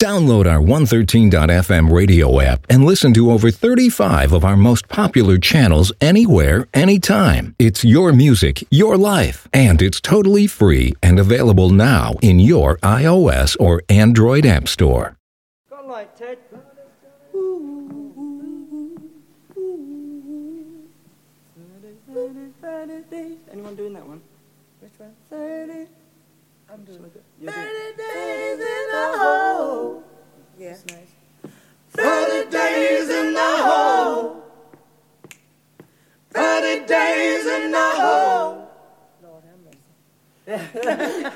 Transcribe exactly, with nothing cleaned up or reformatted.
Download our one thirteen dot f m radio app and listen to over thirty-five of our most popular channels anywhere, anytime. It's your music, your life, and it's totally free and available now in your iOS or Android app store. Got light, Ted. Anyone doing that one? Which one? thirty. I'm doing it. thirty days in the hole. Yeah. That's nice. thirty days in the hole. thirty days in the hole. Lord have mercy.